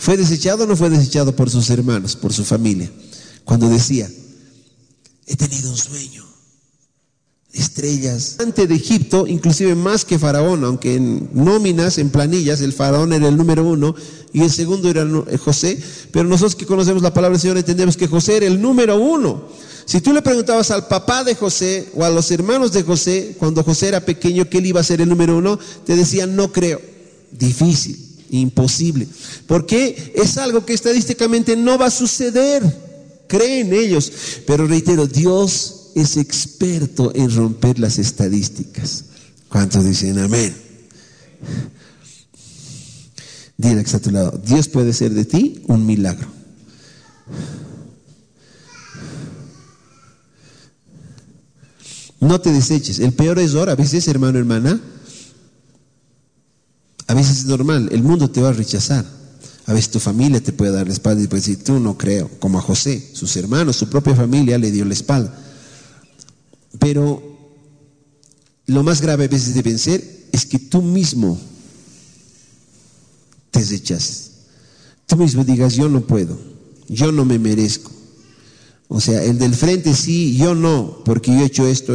¿Fue desechado o no fue desechado por sus hermanos, por su familia? Cuando decía, he tenido un sueñño, estrellas. Antes de Egipto, inclusive más que Faraón, aunque en nóminas, en planillas, el Faraón era el número 1 y el segundo era José, pero nosotros que conocemos la palabra del Señor entendemos que José era el número 1. Si tú le preguntabas al papá de José o a los hermanos de José, cuando José era pequeño, que él iba a ser el número 1, te decían, no creo, difícil, imposible, porque es algo que estadísticamente no va a suceder, creen ellos, pero reitero, Dios es experto en romper las estadísticas. ¿Cuántos dicen amén? Dile que está a tu lado, Dios puede hacer de ti un milagro. No te deseches. El peor error a veces, hermano, hermana, a veces es normal, el mundo te va a rechazar. A veces tu familia te puede dar la espalda y puede decir, tú no creo, como a José, sus hermanos, su propia familia le dio la espalda. Pero lo más grave a veces de vencer es que tú mismo te rechaces. Tú mismo digas, yo no puedo, yo no me merezco. O sea, el del frente sí, yo no, porque yo he hecho esto,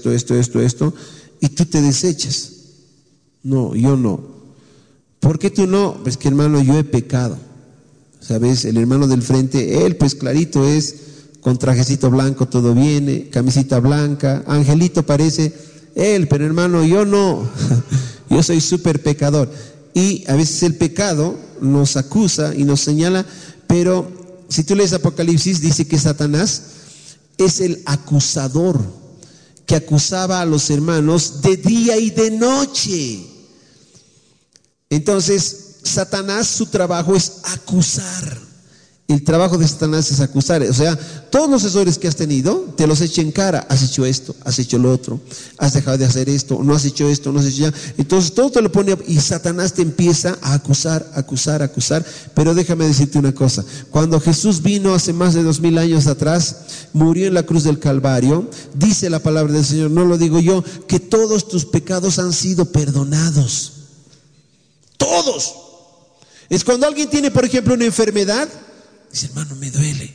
y tú te desechas. No, yo no. ¿Por qué tú no? Pues que hermano, yo he pecado. ¿Sabes? El hermano del frente, él pues clarito es con trajecito blanco, todo viene, camisita blanca, angelito parece él, pero hermano, yo no. Yo soy súper pecador. Y a veces el pecado nos acusa y nos señala, pero si tú lees Apocalipsis, dice que Satanás es el acusador que acusaba a los hermanos de día y de noche. Entonces, Satanás, su trabajo es acusar. El trabajo de Satanás es acusar. O sea, todos los errores que has tenido, te los echa en cara. Has hecho esto, has hecho lo otro, has dejado de hacer esto, no has hecho esto, no has hecho ya. Entonces todo te lo pone y Satanás te empieza a acusar. Pero déjame decirte una cosa. Cuando Jesús vino hace más de 2000 años atrás, murió en la cruz del Calvario, dice la palabra del Señor, no lo digo yo, que todos tus pecados han sido perdonados. Todos. Es cuando alguien tiene, por ejemplo, una enfermedad, dice, hermano, me duele.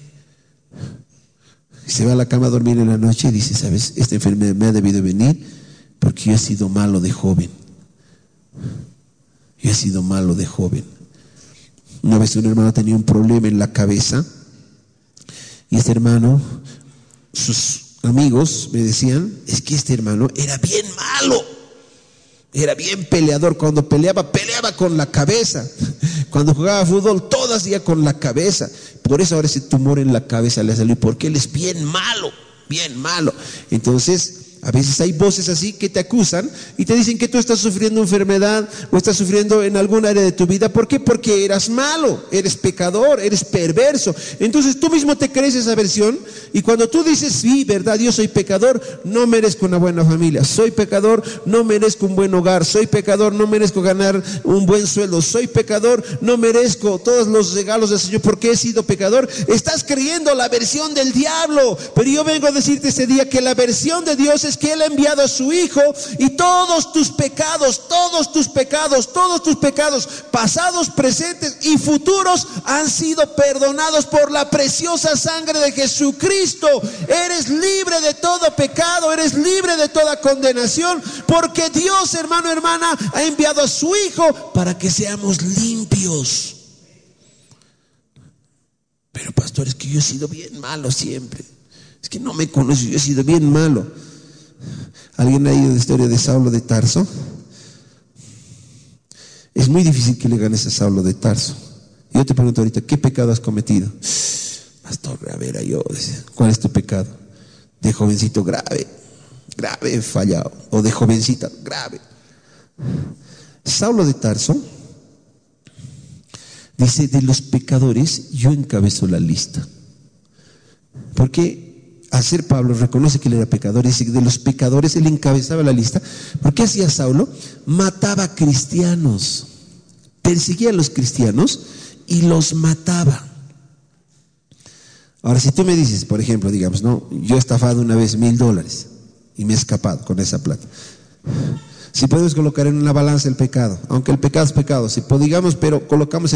Y se va a la cama a dormir en la noche y dice, ¿sabes? Esta enfermedad me ha debido venir porque yo he sido malo de joven. Yo he sido malo de joven. Una vez un hermano tenía un problema en la cabeza y este hermano, sus amigos me decían, es que este hermano era bien malo. Era bien peleador. Cuando peleaba con la cabeza. Cuando jugaba fútbol, todo hacía con la cabeza. Por eso ahora ese tumor en la cabeza le ha salido, porque él es bien malo. Entonces, a veces hay voces así que te acusan y te dicen que tú estás sufriendo enfermedad o estás sufriendo en algún área de tu vida. ¿Por qué? Porque eras malo, eres pecador, eres perverso. Entonces tú mismo te crees esa versión y cuando tú dices, sí, verdad, yo soy pecador, no merezco una buena familia. Soy pecador, no merezco un buen hogar. Soy pecador, no merezco ganar un buen sueldo. Soy pecador, no merezco todos los regalos del Señor porque he sido pecador. Estás creyendo la versión del diablo. Pero yo vengo a decirte ese día que la versión de Dios es que Él ha enviado a su Hijo y todos tus pecados, pasados, presentes y futuros, han sido perdonados por la preciosa sangre de Jesucristo. Eres libre de todo pecado, eres libre de toda condenación, porque Dios, hermano, hermana, ha enviado a su Hijo para que seamos limpios. Pero pastor, es que yo he sido bien malo siempre. Es que no me conoces, yo he sido bien malo. ¿Alguien ha oído la historia de Saulo de Tarso? Es muy difícil que le ganes a Saulo de Tarso. Yo te pregunto ahorita, ¿qué pecado has cometido? Pastor, a ver, ¿cuál es tu pecado? De jovencito, grave he fallado. O de jovencita, grave. Saulo de Tarso dice, de los pecadores yo encabezo la lista. Porque al ser Pablo reconoce que él era pecador y dice que de los pecadores él encabezaba la lista. ¿Por qué hacía Saulo? Mataba cristianos, perseguía a los cristianos y los mataba. Ahora, si tú me dices, por ejemplo, digamos, no, yo he estafado una vez $1000 y me he escapado con esa plata. Si podemos colocar en una balanza el pecado, aunque el pecado es pecado, si digamos, pero colocamos